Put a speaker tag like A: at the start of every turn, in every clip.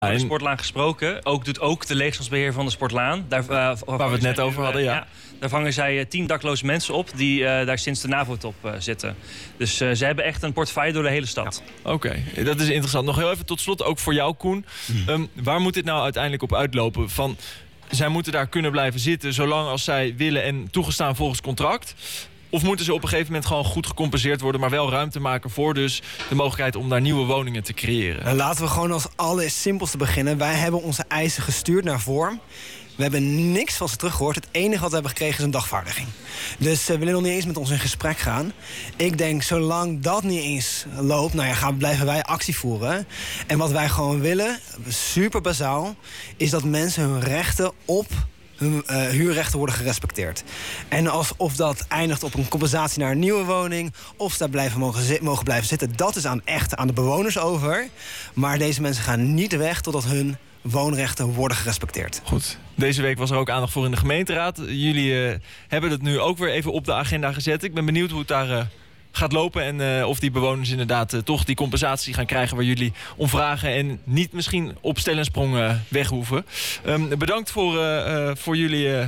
A: Over de Sportlaan gesproken. Doet ook de leegstandsbeheer van de Sportlaan.
B: Waar we het net over hadden, ja.
A: Daar vangen zij 10 dakloze mensen op die daar sinds de NAVO-top zitten. Dus ze hebben echt een portefeuille door de hele stad.
B: Ja. Oké, dat is interessant. Nog heel even tot slot, ook voor jou, Koen. Waar moet dit nou uiteindelijk op uitlopen? Zij moeten daar kunnen blijven zitten zolang als zij willen en toegestaan volgens contract? Of moeten ze op een gegeven moment gewoon goed gecompenseerd worden, maar wel ruimte maken voor dus de mogelijkheid om daar nieuwe woningen te creëren?
C: Laten we gewoon als allersimpelste beginnen. Wij hebben onze eisen gestuurd naar Vorm. We hebben niks van ze teruggehoord. Het enige wat we hebben gekregen is een dagvaardiging. Dus we willen nog niet eens met ons in gesprek gaan. Ik denk, zolang dat niet eens loopt, blijven wij actie voeren. En wat wij gewoon willen, super bazaal, is dat mensen hun rechten op hun huurrechten worden gerespecteerd. En alsof dat eindigt op een compensatie naar een nieuwe woning, of ze daar mogen blijven zitten, dat is aan de bewoners over. Maar deze mensen gaan niet weg totdat hun woonrechten worden gerespecteerd.
B: Goed. Deze week was er ook aandacht voor in de gemeenteraad. Jullie hebben het nu ook weer even op de agenda gezet. Ik ben benieuwd hoe het daar gaat lopen en of die bewoners inderdaad toch die compensatie gaan krijgen waar jullie om vragen en niet misschien op stel en sprong weg hoeven. Bedankt voor jullie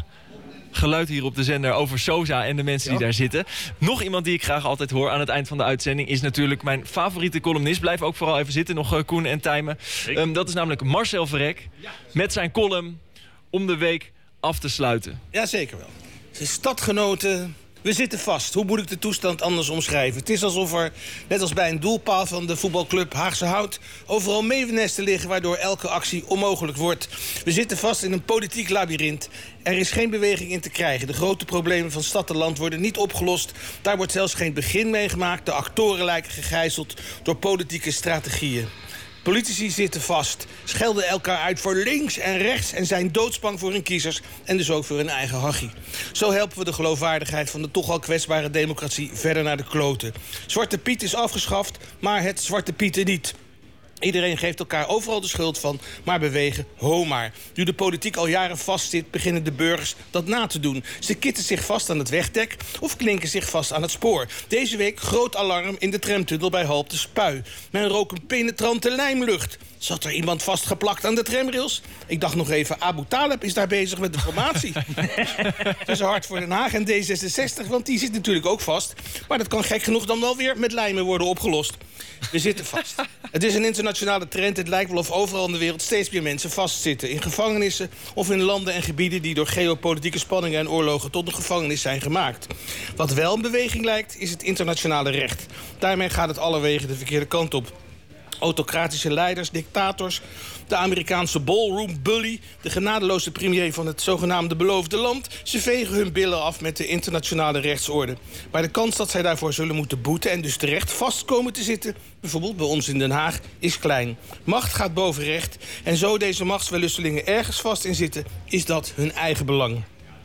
B: geluid hier op de zender over SOSA en de mensen die daar zitten. Nog iemand die ik graag altijd hoor aan het eind van de uitzending is natuurlijk mijn favoriete columnist. Blijf ook vooral even zitten, nog Koen en Tijmen. Dat is namelijk Marcel Verrek met zijn column om de week af te sluiten.
D: Ja, zeker wel. Stadgenoten, we zitten vast. Hoe moet ik de toestand anders omschrijven? Het is alsof er, net als bij een doelpaal van de voetbalclub Haagse Hout, overal meewenesten liggen waardoor elke actie onmogelijk wordt. We zitten vast in een politiek labyrint. Er is geen beweging in te krijgen. De grote problemen van stad en land worden niet opgelost. Daar wordt zelfs geen begin mee gemaakt. De actoren lijken gegijzeld door politieke strategieën. Politici zitten vast, schelden elkaar uit voor links en rechts en zijn doodsbang voor hun kiezers en dus ook voor hun eigen hachie. Zo helpen we de geloofwaardigheid van de toch al kwetsbare democratie verder naar de kloten. Zwarte Piet is afgeschaft, maar het Zwarte Pieten niet. Iedereen geeft elkaar overal de schuld van, maar bewegen, ho maar. Nu de politiek al jaren vastzit, beginnen de burgers dat na te doen. Ze kitten zich vast aan het wegdek of klinken zich vast aan het spoor. Deze week groot alarm in de tramtunnel bij Halp de Spui. Men rook een penetrante lijmlucht. Zat er iemand vastgeplakt aan de tramrails? Ik dacht nog even, Abu Talib is daar bezig met de formatie. Tussen Hart voor Den Haag en D66, want die zit natuurlijk ook vast. Maar dat kan gek genoeg dan wel weer met lijmen worden opgelost. We zitten vast. Het is een internationale trend. Het lijkt wel of overal in de wereld steeds meer mensen vastzitten. In gevangenissen of in landen en gebieden die door geopolitieke spanningen en oorlogen tot een gevangenis zijn gemaakt. Wat wel een beweging lijkt, is het internationale recht. Daarmee gaat het allerwege de verkeerde kant op. Autocratische leiders, dictators, de Amerikaanse ballroom bully, de genadeloze premier van het zogenaamde beloofde land, ze vegen hun billen af met de internationale rechtsorde. Maar de kans dat zij daarvoor zullen moeten boeten en dus terecht vast komen te zitten, bijvoorbeeld bij ons in Den Haag, is klein. Macht gaat boven recht en zo deze machtswellustelingen ergens vast in zitten, is dat hun eigen belang.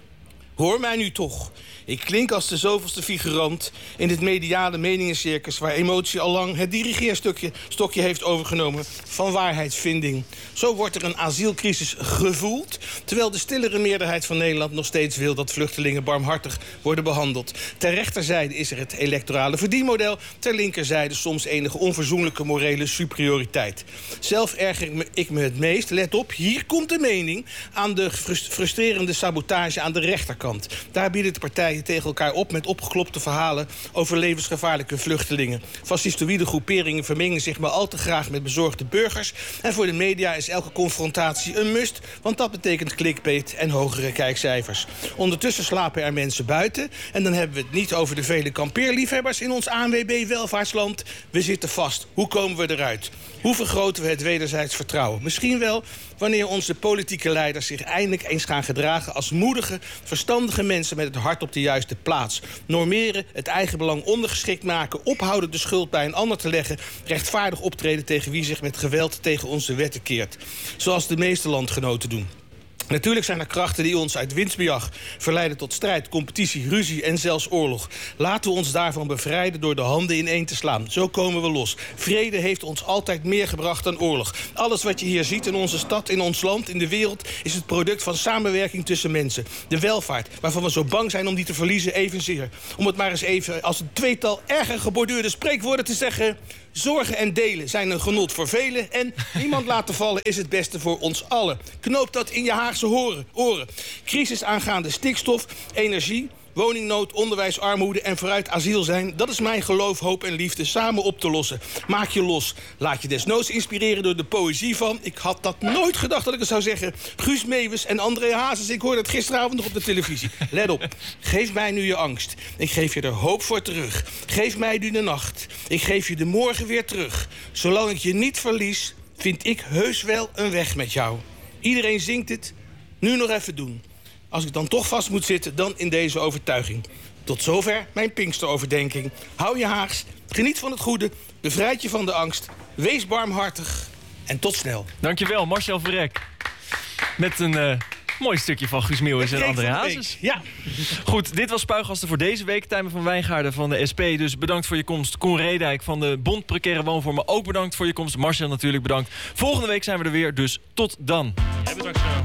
D: Hoor mij nu toch. Ik klink als de zoveelste figurant in dit mediale meningencircus waar emotie allang het dirigeerstokje heeft overgenomen van waarheidsvinding. Zo wordt er een asielcrisis gevoeld, terwijl de stillere meerderheid van Nederland nog steeds wil dat vluchtelingen barmhartig worden behandeld. Ter rechterzijde is er het electorale verdienmodel, ter linkerzijde soms enige onverzoenlijke morele superioriteit. Zelf erger ik me het meest, let op, hier komt de mening, aan de frustrerende sabotage aan de rechterkant. Daar bieden de partijen tegen elkaar op met opgeklopte verhalen over levensgevaarlijke vluchtelingen. Fascistoïde groeperingen vermengen zich maar al te graag met bezorgde burgers. En voor de media is elke confrontatie een must, want dat betekent clickbait en hogere kijkcijfers. Ondertussen slapen er mensen buiten. En dan hebben we het niet over de vele kampeerliefhebbers in ons ANWB-welvaartsland. We zitten vast. Hoe komen we eruit? Hoe vergroten we het wederzijds vertrouwen? Misschien wel wanneer onze politieke leiders zich eindelijk eens gaan gedragen als moedige, verstandige mensen met het hart op de juiste plaats. Normeren, het eigen belang ondergeschikt maken, ophouden de schuld bij een ander te leggen, rechtvaardig optreden tegen wie zich met geweld tegen onze wetten keert. Zoals de meeste landgenoten doen. Natuurlijk zijn er krachten die ons uit winstbejag verleiden tot strijd, competitie, ruzie en zelfs oorlog. Laten we ons daarvan bevrijden door de handen ineen te slaan. Zo komen we los. Vrede heeft ons altijd meer gebracht dan oorlog. Alles wat je hier ziet in onze stad, in ons land, in de wereld, is het product van samenwerking tussen mensen. De welvaart, waarvan we zo bang zijn om die te verliezen, evenzeer. Om het maar eens even als een tweetal erger geborduurde spreekwoorden te zeggen: Zorgen en delen zijn een genot voor velen. En niemand laten vallen is het beste voor ons allen. Knoop dat in je Haagse oren. Crisis aangaande stikstof, energie, woningnood, onderwijs, armoede en vooruit asiel zijn. Dat is mijn geloof, hoop en liefde samen op te lossen. Maak je los. Laat je desnoods inspireren door de poëzie van... ik had dat nooit gedacht dat ik het zou zeggen... Guus Meeuwis en André Hazes. Ik hoorde het gisteravond nog op de televisie. Let op. Geef mij nu je angst. Ik geef je er hoop voor terug. Geef mij nu de nacht. Ik geef je de morgen weer terug. Zolang ik je niet verlies, vind ik heus wel een weg met jou. Iedereen zingt het. Nu nog even doen. Als ik dan toch vast moet zitten, dan in deze overtuiging. Tot zover mijn Pinksteroverdenking. Hou je Haags, geniet van het goede, bevrijd je van de angst. Wees barmhartig en tot snel.
B: Dankjewel, Marcel Verrek. Met een mooi stukje van Guus Meeuwis en André Hazes.
D: Ja.
B: Goed, dit was Spuigasten voor deze week. Tijmen van Wijngaarden van de SP. Dus bedankt voor je komst. Koen Redijk van de Bond Precaire Woonvormen. Ook bedankt voor je komst. Marcel natuurlijk bedankt. Volgende week zijn we er weer, dus tot dan.
A: Jij bedankt.